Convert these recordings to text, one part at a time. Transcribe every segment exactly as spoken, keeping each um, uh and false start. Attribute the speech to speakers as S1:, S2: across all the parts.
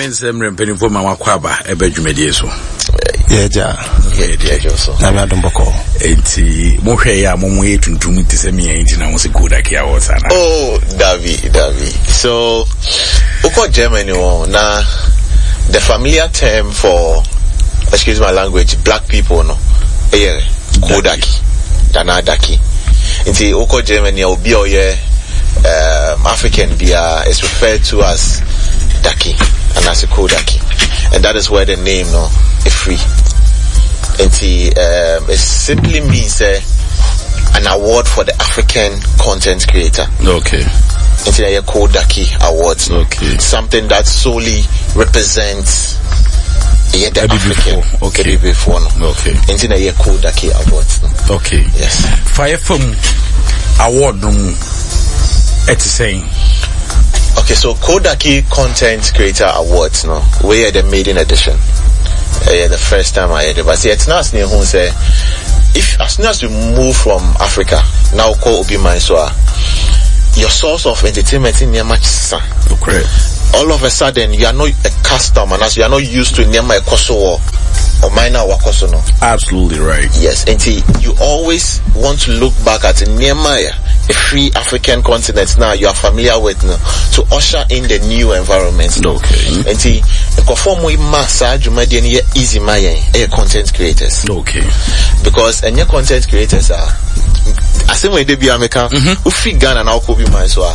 S1: mean, some repenting for Mama Quaba, a bedroom medieso.
S2: Yeah, ja.
S1: Yeah, dear, so.
S2: I'm not Dumboko.
S1: Eighty Mohaya, Momo, to do me to send me eighteen. I was a good idea.
S3: Oh, Davy, Davy. So, Uko Germany, now, the familiar term for, excuse my language, black people, no, eh, Kodaki, Dana Daki. Inti Uko Germany, will be oye, um, African via is referred to as Daki, and as a Kodaki. And that is where the name, no, is free. Inti, um, it simply means, uh, an award for the African content creator.
S1: Okay.
S3: Into the Kodaki Awards.
S1: Okay.
S3: Something that solely represents yeah, the
S1: Maybe
S3: African.
S1: Before. Okay.
S3: Before, no.
S1: Okay.
S3: Into the Kodaki Awards. No.
S1: Okay.
S3: Yes.
S1: Fire Film Award, no, it's saying.
S3: Okay, so Kodaki Content Creator Awards, no, we are the maiden edition. Uh, the first time I heard it, but see, it's not near who say, if as soon as you move from Africa, now call Obi Mansua, your source of entertainment in Niamach,
S1: okay.
S3: all of a sudden you are not a custom, and as you are not used to Niamach Kosovo or minor Wakoso, no.
S1: Absolutely right.
S3: Yes, and you always want to look back at Niamaya, a free African continent now you are familiar with, no, to usher in the new environment.
S1: Okay.
S3: And see, conform with massa, Jumadi and easy Maya, a content creators.
S1: Okay.
S3: Because any content creators are, I say when they be American, who free Ghana now could be my so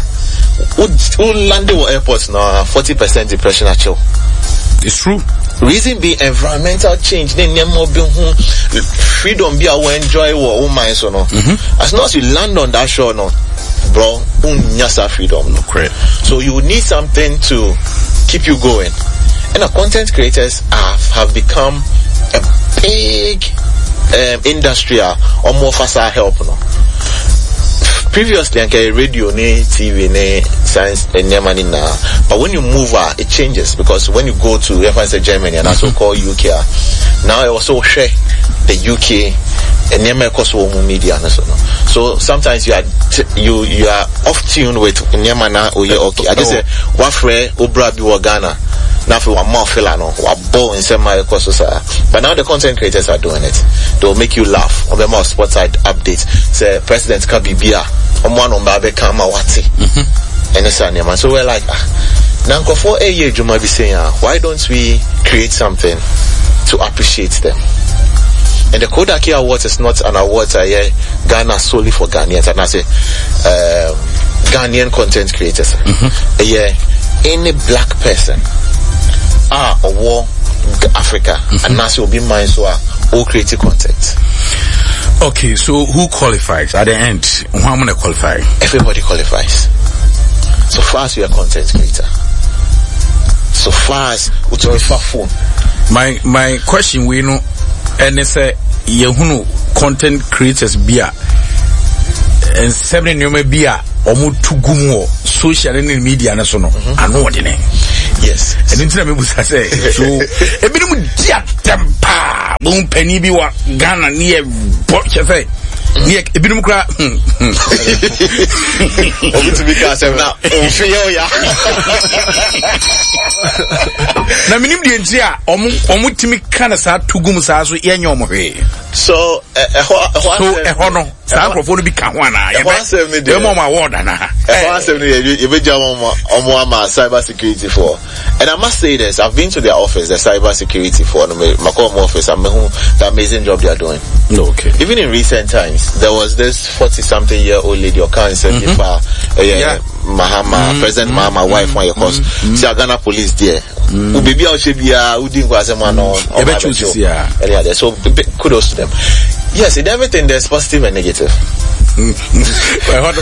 S3: who landed with airports now forty percent depression actual.
S1: It's true.
S3: Reason be environmental change. Then freedom be our enjoy what mind so no. As long as you land on that shore, no, bro, unyasa freedom no.
S1: Correct.
S3: So you need something to keep you going. And the content creators have, have become a big um, industry or more faster help no. Previously, okay, radio, ne, T V, ne, science, and money now. But when you move, uh, it changes because when you go to, if I say Germany and also call U K, now I also share the U K and Niamey Kosovo media. So sometimes you are t- you you are off tune with Niamey or you okay. I just say Wafre Obra Biwa Ghana. Now for one more filler no, one ball in some my courses. But now the content creators are doing it. They'll make you laugh. On the more sports side update, say President Kabibia, on one on Babe Kama Wati, and it's an man. So we're like, ah, now for a year, you might be saying, ah, why don't we create something to appreciate them? And the Kodaki Awards is not an award I hear Ghana solely for Ghanaians, and I say um, Ghanaian content creators. Mm-hmm. Yeah, any black person. Ah, or war Africa, mm-hmm. and now will be mine so all creative content.
S1: Okay, so who qualifies at the end? Who am I qualify?
S3: Everybody qualifies. So far as you are content creator. So far as you are phone.
S1: My my question we know, and it's a you content creators beer and seven new beer or more to gumo social and media and so on. I know what the name.
S3: Yes.
S1: And then I say, so a bit of Jatampa, Boom Penny Biwa, Ghana near Porchafe, near a bit of crap.
S3: To be cast now.
S1: Now, Minim Dia, Omutimi Kanasa, Tugumsa, Yanyomo. So, a honor, Star for become one. I was the Mama Warden.
S3: I was cyber security for. And I must say this, I've been to their office, the cyber security for Macomb office, and the amazing job they are doing.
S1: Okay.
S3: Even in recent times, there was this forty-something year old lady, or cancer, mm-hmm. uh, yeah, Mahama, mm-hmm. President mm-hmm. Mahama, wife, one, your cause. Mm-hmm. See, Ghana police there. Mm-hmm. Baby, I should be a who didn't go as a man on. So, kudos to them. Yes, in everything, there's positive and negative.
S1: Yes.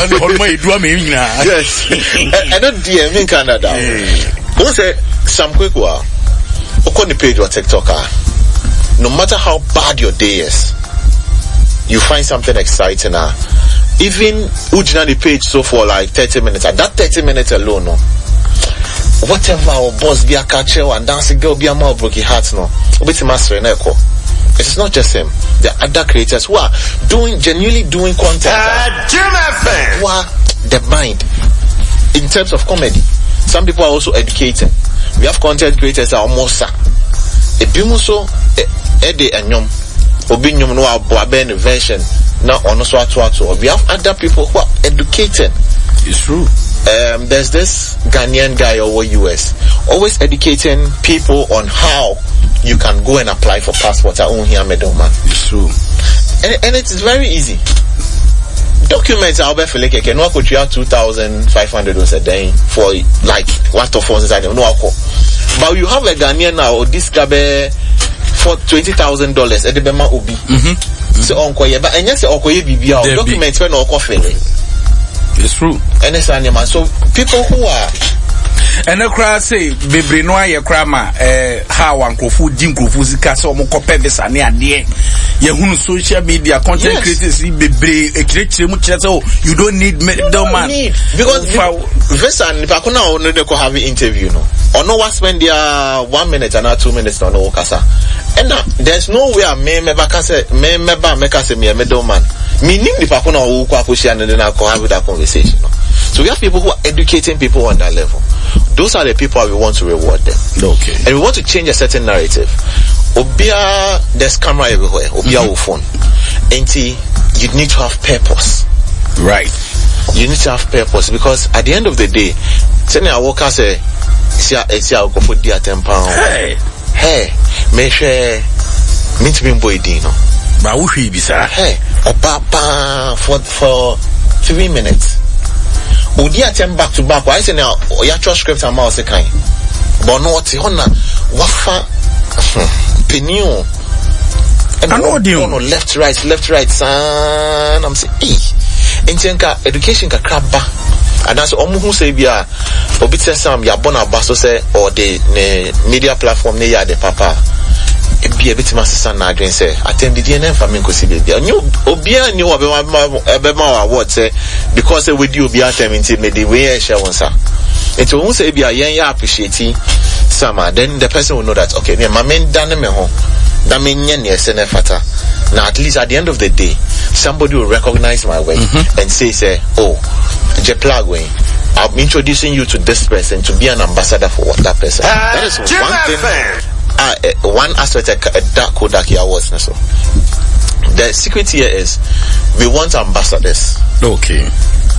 S3: I don't D M in Canada. Who say some quick one? Look on the page or TikToker. No matter how bad your day is, you find something exciting. Uh, even Ujina the page so for like thirty minutes, and that thirty minutes alone, no. Whatever our boss be a catcher and dancing girl be a more broken heart, no. It's not just him. There are other creators who are doing genuinely doing content. Uh, who are the mind in terms of comedy. Some people are also educated. We have content creators are almost a bimuso ede enyom obi nyom no abo aben version na ono so ato ato. We have other people who are educated.
S1: It's true.
S3: Um, there's this Ghanaian guy over U S always educating people on how you can go and apply for passport.
S1: It's true.
S3: And, and it's very easy. Documents are over for like okay, no could you have two thousand five hundred a day for like what of phones inside them. No, but you have a Ghanaian now, this guy for twenty thousand dollars at the Bema Ubi.
S1: Mm-hmm.
S3: So on koye, but and yes, okoye bibi documents when no coffee.
S1: It's true.
S3: And it's animal. So people who are
S1: and the crowd say bebre no aye krama eh how ankrofo di nkrofo sika se omo kope bisa ne ade ye hunu social media content yes. creators bebre ekirechire mu kire say you don't need middleman
S3: because visa nipa ko na ono de ko have interview no ono was spend there one minute and two minutes no no kasa and now there's no way me me baka say me me ba make say me middleman me nim nipa ko na wo ko akosia ne na ko have that conversation no. So we have people who are educating people on that level. Those are the people we want to reward them.
S1: Okay.
S3: And we want to change a certain narrative. Obia, there's camera everywhere. Obia mm-hmm. phone. And you need to have purpose.
S1: Right.
S3: You need to have purpose because at the end of the day, send a worker say, "It's your go for dia ten pound."
S1: Hey,
S3: hey, me share, me to be boy dino.
S1: But who should be sir?
S3: Hey, oba for for three minutes. Odi atem back to back. Why say now? Your script and mouse kind. But no, what's on wafa penio. And
S1: no,
S3: no, left, right, left, right. Son, I'm saying, eh. Intenka education ka kraba. And that's omu who say bia. Obi say some ya born abaso say or the ne media platform ne ya de papa. Be a bit master na adwen say attend the D N M family ko si baby. New obia ni wo be ma award say because we do obia time in me the way share one sir. It won't say bia yen ya appreciate sama then the person will know that okay me my men done me ho that mean yen yes na fata. Now at least at the end of the day somebody will recognize my work mm-hmm. and say say oh je plug way I'm introducing you to this person to be an ambassador for what that person. Uh, that is one thing. Uh, uh, one aspect of uh, that Kodaki Awards. So the secret here is we want ambassadors.
S1: Okay.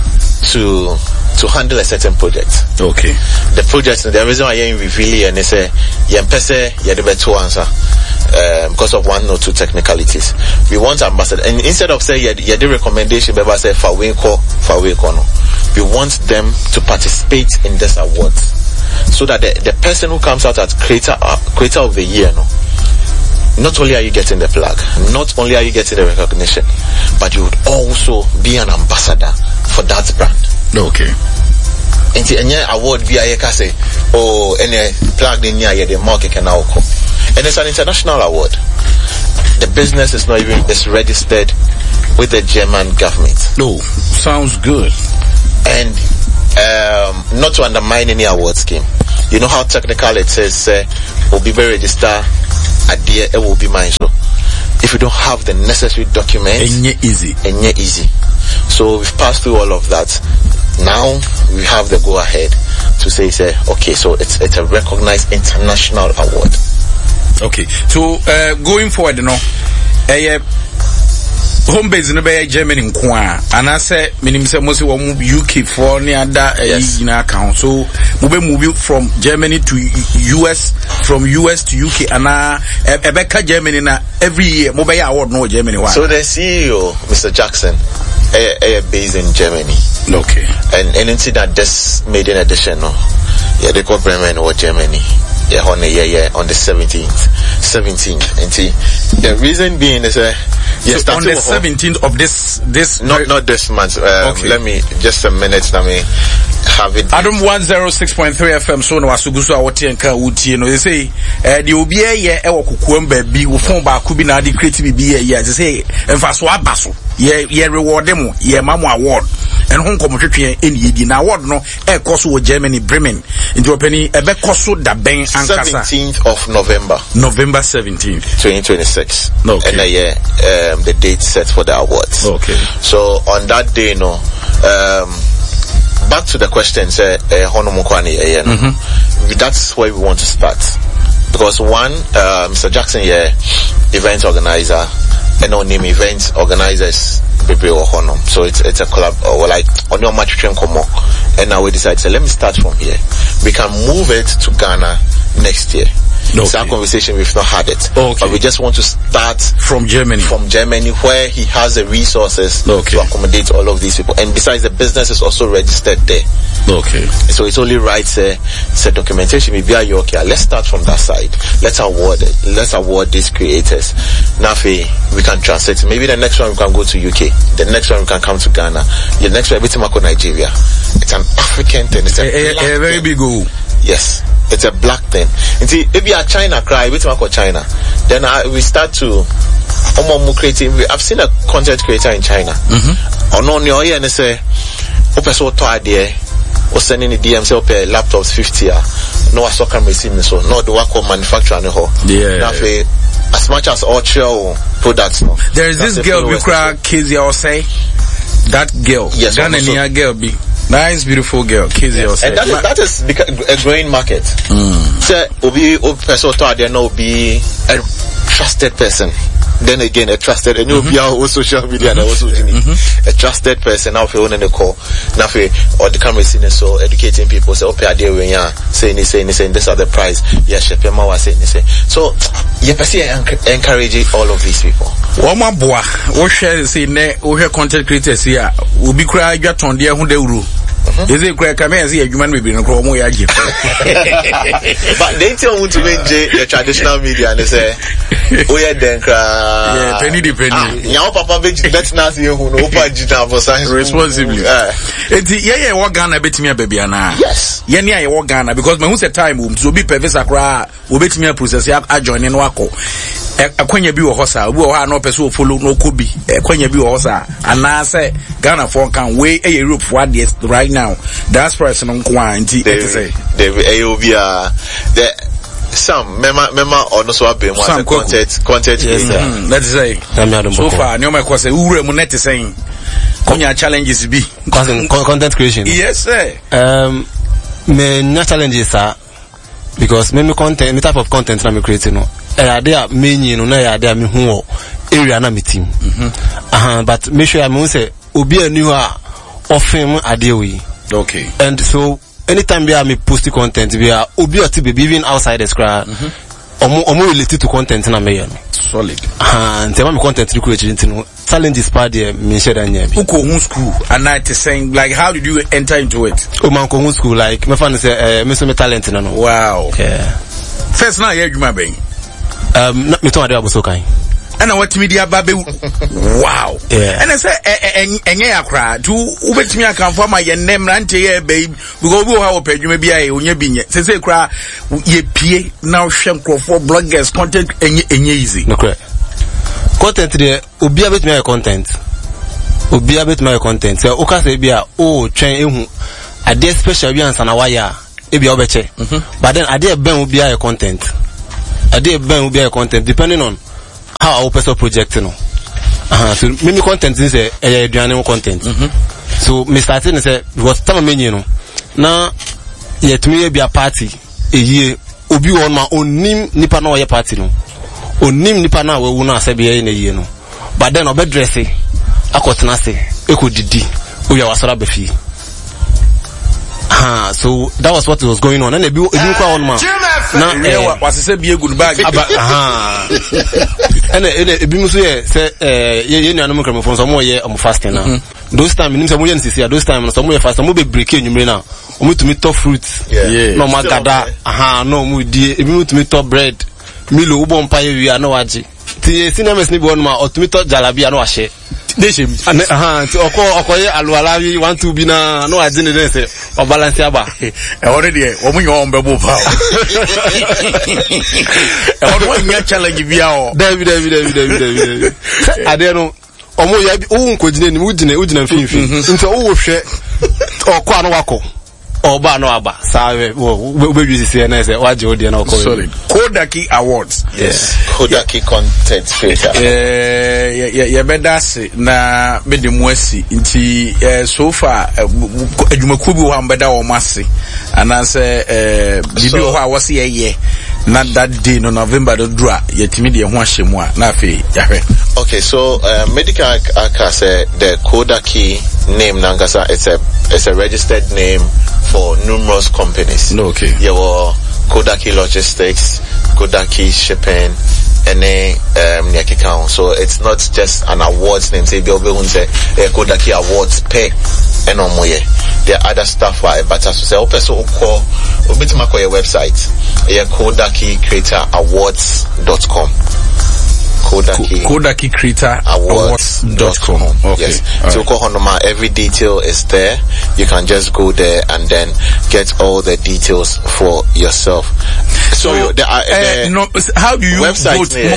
S3: To to handle a certain project.
S1: Okay.
S3: The project, the reason why you reveal and they say you pese you the better answer because of one or two technicalities. We want ambassadors, and instead of say you the recommendation, but say for we call for we call no, we want them to participate in this awards. So that the, the person who comes out as creator uh, creator of the year, no, not only are you getting the plug, not only are you getting the recognition, but you would also be an ambassador for that brand.
S1: Okay.
S3: And the award be a say, oh, any plug in here, the market can now come. And it's an international award. The business is not even it's registered with the German government.
S1: No, sounds good.
S3: And um, not to undermine any award scheme. You know how technical it says, uh, will be register at the it will be mine. So if you don't have the necessary documents,
S1: and easy,
S3: and easy. So we've passed through all of that. Now we have the go ahead to say, say, okay, so it's it's a recognized international award.
S1: Okay, so uh, going forward, you know, uh, home base in the Germany in Kwa, and I say, minimum say most of U K for near that in account. So we move from Germany to U S, from U S to U K, and uh, Rebecca Germany na every year mobile award no Germany one.
S3: So the C E O, Mister Jackson, a, a based in Germany.
S1: Okay.
S3: And and into that this made an addition, no, yeah, they call Bremen or Germany. Yeah, on the yeah, yeah, on the seventeenth, seventeenth. And see, the reason being is uh,
S1: yes, so on the seventeenth of this this
S3: not not this month. Um, okay. Let me just a minute. Let me have it.
S1: Adam one zero six point three F M. So no asugusu awoti enka uti. You know they say uh, the obi eh ewo kukuomba bi wo phone ba ku bi na the creative bi eh yeah. They say enfa so abaso yeah yeah reward them yeah mamu award. And home commentary in Yidi na award no e koso wo Germany Bremen into openi ebe koso da ben ankasa
S3: seventeenth of November
S1: November seventeenth
S3: twenty twenty-six.
S1: Okay.
S3: And uh, yeah um the date set for the awards.
S1: Okay.
S3: So on that day no um back to the question say eh hono mo kwani eh no that's where we want to start. Because one, uh, Mister Jackson here, event organizer, and on name event organizers, so it's it's a club or like on your match train come on. And now we decided, so let me start from here. We can move it to Ghana next year. Okay. It's our conversation, we've not had it. Okay. But we just want to start
S1: from Germany.
S3: From Germany, where he has the resources okay. to accommodate all of these people. And besides, the business is also registered there.
S1: Okay.
S3: So it's only right, uh, say documentation. Maybe are you okay? Let's start from that side. Let's award it. Let's award these creators. Now, we can translate. Maybe the next one we can go to U K. The next one we can come to Ghana. The next one we can go to Nigeria. It's an African thing. It's a,
S1: a, a, a very big goal.
S3: Yes. It's a black thing. And see, if you are China cry, we talk about China. Then I, we start to creating. I've seen a content creator in China. Oh no, no, yeah, and they say, "Open so to idea, or sending the D M say open laptops fifty ah, no a soccer machine so no the work of manufacturer no ho."
S1: Yeah.
S3: That way, as much as all show products no.
S1: There is this girl we cry Kizzy or say that girl.
S3: Yes,
S1: Ghanaian girl be. Nice, beautiful girl, Kizzy.
S3: Yes. And that is, that is a growing market.
S1: Mm.
S3: So, obi person thought there no be a trusted person. Then again, a trusted, and you'll be on social media and also a trusted person. Now, if you want to call, now if you or the camera scene so educating people, say, okay, I deal with ya, saying this, saying this, saying this are the price. Yeah, Shepema was saying this. So, you can encourage all of these people.
S1: One more boy, we share say ne, we share content creators here. We be cry get on there who they uru. Is it cry come and see a human baby no grow more yaji.
S3: But they tell me to make the traditional media and they say, oh yeah, then cry.
S1: Yeah, penny the penny.
S3: Now, Papa, that's not you who know Pajita for science
S1: responsibly. It's yeah, yeah, what Ghana bet me a baby ana.
S3: Yes.
S1: Yeah, yeah, what Ghana because my who's a time whom to be Professor Kra, will bet me a process. I join in Wako. A kwenya bi wo hosa obi wo ha no person follow no kobi e kwenya bi wo hosa ana say Ghana for can we e Europe for this right now that's person nko anti e say
S3: they e obi a the some mema mema ono so abem as content content creator
S1: let's say so far no my question ure mu net saying konya challenges bi
S2: content creation
S1: yes sir
S2: um me na challenges are because me me content me type of content na me create no eh there many no na there me hu area na me team uh but make sure me say obi anu a often ade we
S1: okay
S2: and so anytime we are me post content we are obi oti baby even outside the screen omo omo related to content na me no
S1: solid
S2: ah and tell me content you create no challenges part there me share that nya bi
S1: uko hu school and night saying like how did you enter into it
S2: o man ko hu school like me fan say eh me so me talent no no
S1: wow
S2: yeah
S1: first na you adwuma ben
S2: um me to ade aboso kan
S1: and what media babe wow
S2: yeah
S1: and I say enye akra to ubetimi aka for my name rante ye babe because we have pedwuma bia e onya binye say say kra ye pie na hwe nkrofo bloggers content enye enye easy
S2: no correct content there obi abetimi aka content obi abetimi aka content say o ka say bia o twen ehu ade special bi ansa na waya e bia obeche but then ade ben obi aka content ade ben obi aka content depending on how our personal project no uh so me content is say eh aduane content so me starting say because time me you know na yet me be a party ehie obi won ma onim nipa na oye party no onim nipa na we wu na asabe ye na yie no but then obe dress akotena se ekodidi oya wasara befi ah so that was what was going on and ebi ebi kwa on ma
S1: na was say be good bag
S2: ah and ebi muso ye say eh ye nuanom kramofon so mo ye am fasting na those time nim say mo ye nsisi those time so mo ye fast mo be break enyumre na mo to me top fruits no magada aha no mo die ebi mo to me top bread milo ubo mpa ye wi na waji ti cinemas ni bi on ma otumito jalabia na wahye
S1: Deshem.
S2: Aha, ti oko okoye alualawi one two bi na no adine den se o balance aba.
S1: E already e wo munyo ombe bo pa. E already nya challenge bia o.
S2: David David David David David. Ade no omo ya bi o nkojine ni udine udine mfimfin. Nti o wo hwe oko anu wako. Oba no aba. Sabe we use C N S wa je odi na ko.
S1: Solid. Kodaki Awards.
S3: Yes. Kodaki content creator.
S1: Eh ya ya bedase na bede mu asi nti eh so far adwumaku bi wo ambeda wo mase anase eh bibi wo ha wo se ye na that day no November do dura yetimi de ho ahyemu a na afi yahwe.
S3: Okay, so uh, medical aka say the Kodaki name nangasa, it's a it's a registered name for numerous companies.
S1: No, okay.
S3: Yeah, well, Kodaki Logistics, Kodaki Shipping, any um Nyakikao. So it's not just an awards name. Say Bill Bill say Kodaki Awards pay and on moye. There are other stuff why, but as I say, open so call obitimako your website. Yeah, Kodaki Creator Awards dot com. Kodaki,
S1: Kodaki Creator Awards dot com. Okay.
S3: Yes.
S1: All
S3: So
S1: right.
S3: Honoma, every detail is there. You can just go there and then get all the details for yourself. So,
S1: So,
S3: the, uh,
S1: uh,
S3: the
S1: no, how do you
S3: website
S1: vote?
S3: there.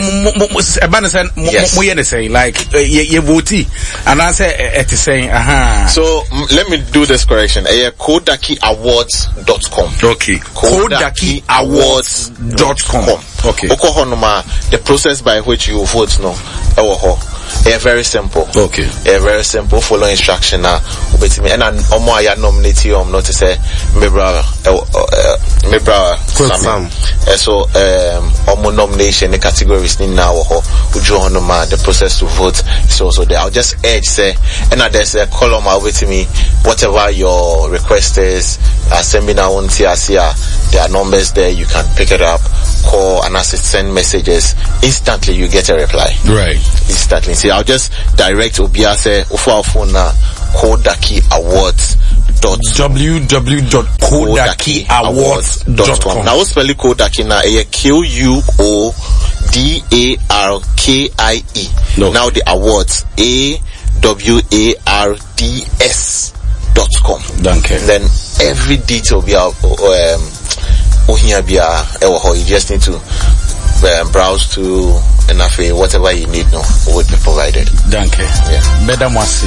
S3: Yes.
S1: Mo yen say like uh, ye, ye vote and I say it is saying aha.
S3: So m- let me do this correction. Uh, Kodaki Awards dot com.
S1: Okay. Kodaki Awards dot com. Okay.
S3: Oko Honoma, the process by which you vote no. Ewo ho. Yeah, very simple.
S1: Okay.
S3: Yeah, very simple. Follow instruction now. Obetimi and omo aya nominate you um not to say me bra me bra Sam. So um omo nomination the categories ni now ho uju honoma the process to vote is also there. I'll just edge say and there's a column obetimi whatever your request is assembly now on T R C there are numbers there, you can pick it up, call and as it send messages instantly you get a reply.
S1: Right.
S3: Instantly. See, I'll just direct Obiase Ofa phone na Kodaki Awards dot
S1: w w w dot kodaki awards dot com.
S3: Now spell it Kodaki na a Q U O D A R K I E.
S1: No.
S3: Now the awards A W A R D S dot com.
S1: Danke.
S3: Then every detail be out um ohia be a you just need to um, browse to and after whatever you need no would be provided.
S1: Danke.
S3: Yeah.
S1: Better mwasi.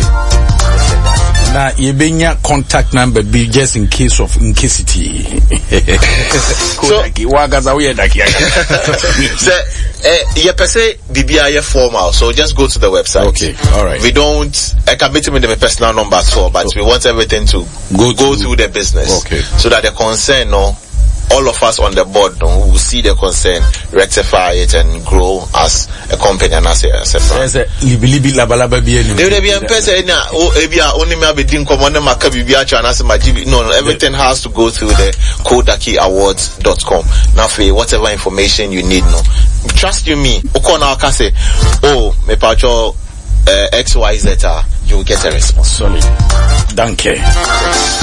S1: Na yebenya contact number be just in case of incasity. Kodaki wagaza we daki.
S3: So eh yeah per se bibia formal, so just go to the website.
S1: Okay. All right.
S3: We don't I can meet him in the personal number at all, but we want everything to
S1: Go
S3: go
S1: to-
S3: through the business.
S1: Okay.
S3: So that the concern no all of us on the board no, will see the concern, rectify it and grow as a company and as a, as a firm.
S1: There's a libi labalaba bi enu.
S3: There will be a person na o ebia only me abedin komo na maka bibia cha na se maji no no everything has to go through the Kodaki Awards dot com. Now for whatever information you need no. Trust you me. Oko na aka say oh me pacho uh, X Y Z you will get a response.
S1: Solid. Danke.